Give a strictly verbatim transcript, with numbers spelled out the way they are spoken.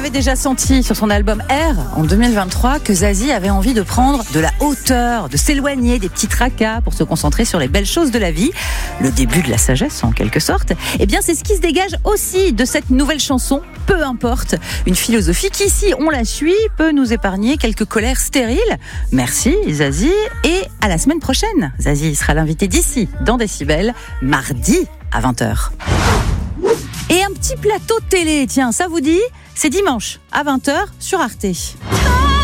avait déjà senti sur son album R en deux mille vingt-trois que Zazie avait envie de prendre de la hauteur, de s'éloigner des petits tracas pour se concentrer sur les belles choses de la vie. Le début de la sagesse en quelque sorte. Eh bien c'est ce qui se dégage aussi de cette nouvelle chanson, Peu importe. Une philosophie qui, si on la suit, peut nous épargner quelques colères stériles. Merci Zazie et à la semaine prochaine. Zazie sera l'invité d'ici dans Décibel, mardi à vingt heures. Et un petit plateau de télé, tiens, ça vous dit ? C'est dimanche à vingt heures sur Arte.